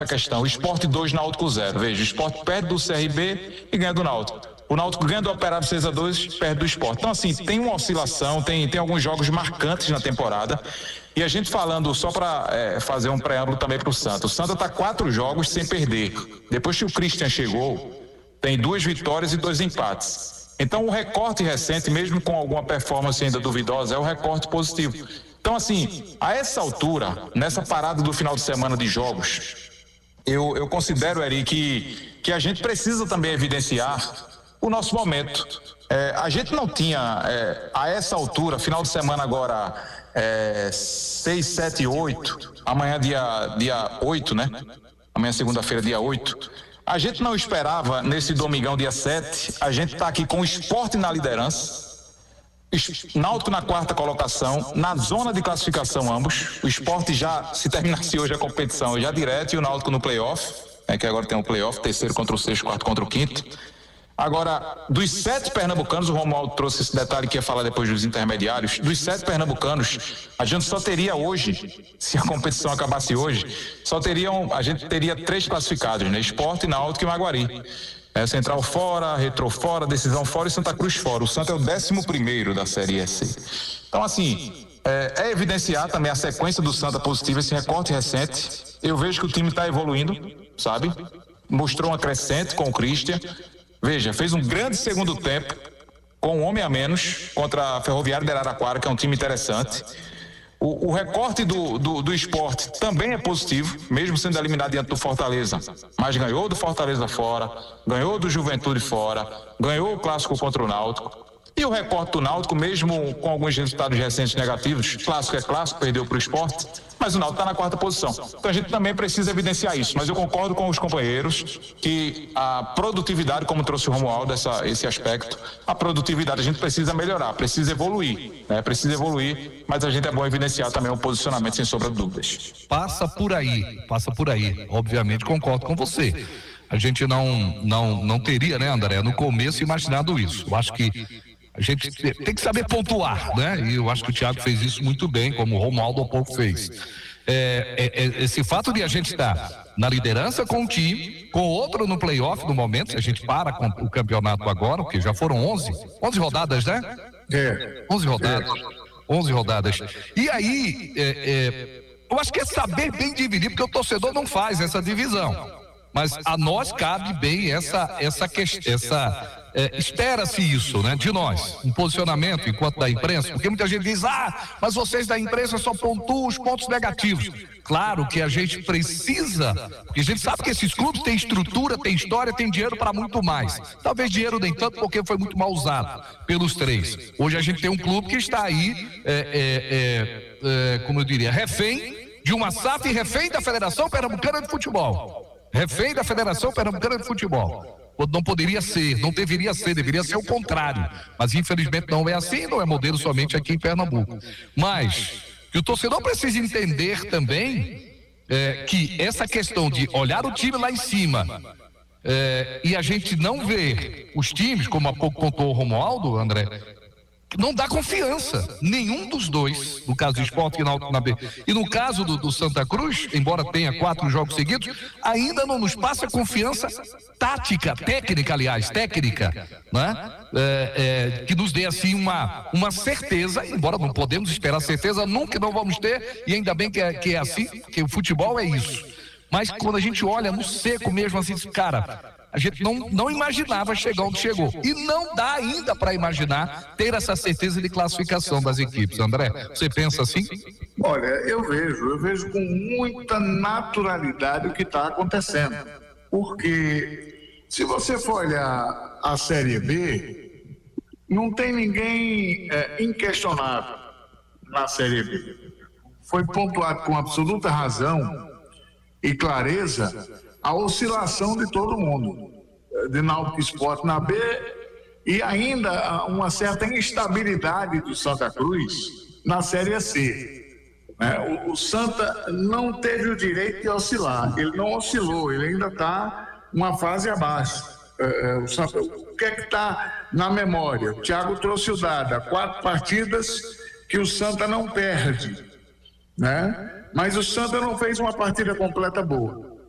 questão. O Sport 2, Náutico 0. Veja, o Sport perde do CRB e ganha do Náutico. O Náutico ganha do Operário 6-2, perde do Sport. Então, assim, tem uma oscilação, tem alguns jogos marcantes na temporada. E a gente falando, só para fazer um preâmbulo também para o Santa. O Santa está 4 jogos sem perder. Depois que o Christian chegou, tem 2 vitórias e 2 empates. Então, o recorte recente, mesmo com alguma performance ainda duvidosa, é o recorte positivo. Então, assim, a essa altura, nessa parada do final de semana de jogos, eu considero, Eri, que a gente precisa também evidenciar o nosso momento. A gente não tinha, a essa altura, final de semana agora, 6, 7 e 8, amanhã dia 8, né? Amanhã segunda-feira, dia 8. A gente não esperava, nesse domingão, dia 7, a gente tá aqui com o Sport na liderança, Náutico na 4ª colocação, na zona de classificação ambos. O Sport já, se terminasse hoje a competição, já direto, e o Náutico no play-off, que agora tem um play-off, 3º contra o 6º, 4º contra o 5º. Agora, dos 7 pernambucanos, o Romualdo trouxe esse detalhe que ia falar depois dos intermediários, dos 7 pernambucanos, a gente só teria hoje, se a competição acabasse hoje, a gente teria 3 classificados, né? Sport, Náutico e Maguari. Central fora, Retrô fora, Decisão fora e Santa Cruz fora. O Santa é o 11º da Série S. Então, assim, é evidenciar também a sequência do Santa positiva, esse recorte recente. Eu vejo que o time está evoluindo, sabe? Mostrou uma crescente com o Christian. Veja, fez um grande segundo tempo, com um homem a menos, contra a Ferroviária de Araraquara, que é um time interessante. O recorte do Sport também é positivo, mesmo sendo eliminado diante do Fortaleza. Mas ganhou do Fortaleza fora, ganhou do Juventude fora, ganhou o clássico contra o Náutico. E o recorte do Náutico, mesmo com alguns resultados recentes negativos, clássico é clássico, perdeu para o Sport, mas o Náutico está na 4ª posição. Então a gente também precisa evidenciar isso. Mas eu concordo com os companheiros que a produtividade, como trouxe o Romualdo, esse aspecto, a produtividade a gente precisa melhorar, precisa evoluir, né? Precisa evoluir, mas a gente é bom evidenciar também o posicionamento, sem sombra de dúvidas. Passa por aí. Obviamente concordo com você. A gente não teria, né, André, no começo imaginado isso. Eu acho que a gente tem que saber pontuar, né? E eu acho que o Thiago fez isso muito bem, como o Romualdo há pouco fez. Esse fato de a gente estar na liderança com um time, com outro no play-off no momento, se a gente para com o campeonato agora, porque já foram 11 rodadas, né? 11 rodadas. E aí, eu acho que é saber bem dividir, porque o torcedor não faz essa divisão. Mas a nós cabe bem essa questão, espera-se isso, né, de nós, um posicionamento enquanto da imprensa, porque muita gente diz, mas vocês da imprensa só pontuam os pontos negativos. Claro que a gente precisa, porque a gente sabe que esses clubes têm estrutura, têm história, têm dinheiro para muito mais. Talvez dinheiro nem tanto, porque foi muito mal usado pelos 3. Hoje a gente tem um clube que está aí, como eu diria, refém de uma SAF e refém da Federação Pernambucana de Futebol. Refém da Federação Pernambucana de Futebol. Não poderia ser, não deveria ser, deveria ser o contrário. Mas infelizmente não é assim, não é modelo somente aqui em Pernambuco. Mas que o torcedor precisa entender também que essa questão de olhar o time lá em cima e a gente não ver os times, como há pouco contou o Romualdo, André, não dá confiança, nenhum dos dois, no caso do Sport e Náutico na B. E no caso do Santa Cruz, embora tenha 4 jogos seguidos, ainda não nos passa confiança técnica, né? Que nos dê assim uma certeza, embora não podemos esperar certeza, nunca não vamos ter, e ainda bem que é assim, que o futebol é isso. Mas quando a gente olha no seco mesmo assim, cara, a gente não imaginava chegar onde chegou. E não dá ainda para imaginar ter essa certeza de classificação das equipes. André, você pensa assim? Olha, eu vejo com muita naturalidade o que está acontecendo. Porque se você for olhar a Série B, não tem ninguém inquestionável na Série B. Foi pontuado com absoluta razão e clareza a oscilação de todo mundo, de Náutico e Sport na B, e ainda uma certa instabilidade do Santa Cruz na Série C. O Santa não teve o direito de oscilar, ele não oscilou, ele ainda está uma fase abaixo. O que é que está na memória? O Thiago trouxe o dado, 4 partidas que o Santa não perde, né? Mas o Santa não fez uma partida completa boa.